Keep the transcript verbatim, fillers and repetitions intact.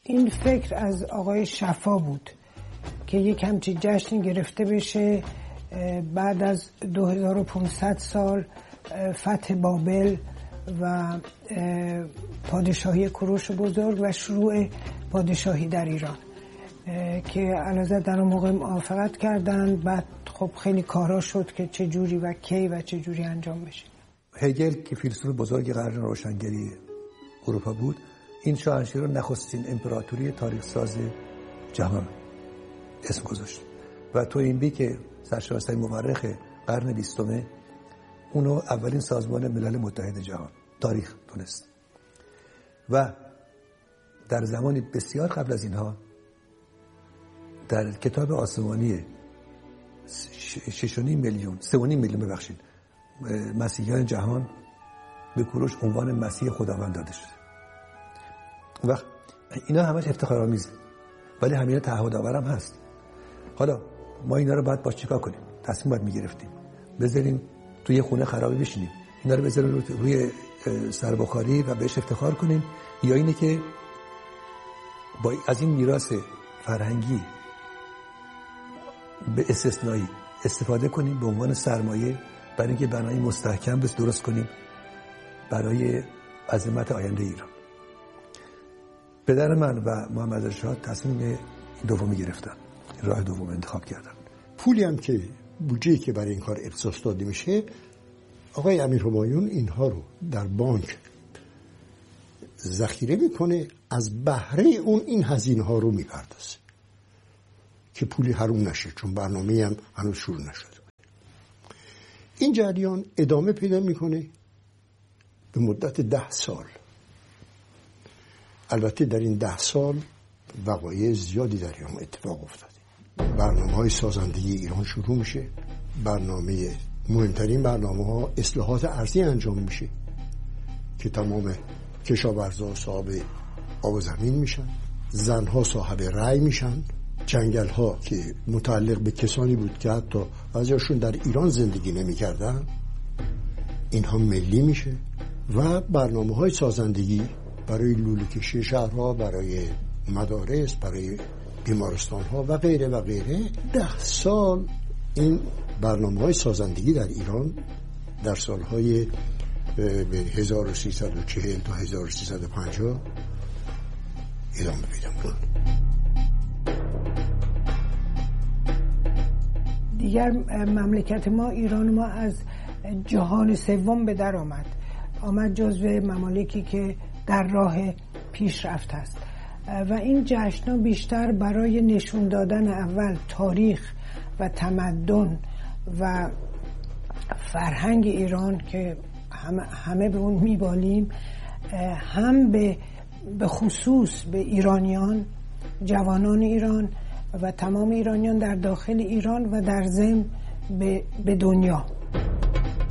این فکر از آقای شفا بود که یک همچین جشنی گرفته بشه بعد از دو هزار و پانصد سال فتح بابل و پادشاهی کوروش بزرگ و شروع پادشاهی در ایران که علیزاده در اون موقع موافقت کردن. بعد خب خیلی کارا شد که چه جوری و کی و چه جوری انجام بشه. هگل که فیلسوف بزرگ قرن روشنگری اروپا بود، این شاهنشاهی رو نخستین امپراتوری تاریخ ساز جهان اسم گذاشت و توینبی که سرشناسای مورخ قرن بیستم اونو اولین سازمان ملل متحد جهان تاریخ دونست و در زمانی بسیار قبل از اینها در کتاب آسمانی شش و نیم میلیون سه و نیم میلیون ببخشید مسیحیان جهان به کوروش عنوان مسیح خداوند داده شده. وقت اینا همش افتخارآمیزه ولی همینا تعهدآور هم هست. حالا ما اینا رو باید با چیکار کنیم؟ تصمیم باید میگرفتیم بذاریم توی خونه خرابه بشینیم، اینا رو بذاریم روی سربخاری و بهش افتخار کنیم، یا اینه که با از این میراث فرهنگی به استثنایی استفاده کنیم به عنوان سرمایه برای اینکه بنای مستحکم بس درست کنیم برای عظمت آینده ایران. پدر من و محمد رضا تصمیم دومی گرفتن، راه دوم انتخاب کردن. پولی هم که بودجه‌ای که برای این کار اختصاص داده میشه، آقای امیرهمایون اینها رو در بانک ذخیره میکنه، از بهره اون این هزینه ها رو میپردازه که پولی حروم نشه، چون برنامه هم هنوز شروع نشده. این جریان ادامه پیدا میکنه به مدت ده سال. البته در این ده سال وقایع زیادی در ایران اتفاق افتاده. برنامه های سازندگی ایران شروع میشه، برنامه مهمترین برنامه ها اصلاحات ارضی انجام میشه که تمام کشاورزا صاحب آب و زمین میشن، زنها صاحب رأی میشن، جنگل ها که متعلق به کسانی بود که حتی بعضیاشون در ایران زندگی نمیکردن اینها ملی میشه و برنامه های سازندگی برای لوله کشی شهرها، برای مدارس، برای بیمارستان ها و غیره و غیره. ده سال این برنامه های سازندگی در ایران در سالهای به هزار و سیصد و چهل تا هزار و سیصد و پنجاه ادامه پیدا می‌کنه. دیگر مملکت ما، ایران ما، از جهان سوم به در آمد آمد جزو ممالکی که در راه پیشرفت است و این جشن‌ها بیشتر برای نشون دادن اول تاریخ و تمدن و فرهنگ ایران که همه, همه به اون میبالیم، هم به به خصوص به ایرانیان، جوانان ایران و تمام ایرانیان در داخل ایران و در ضمن به, به دنیا.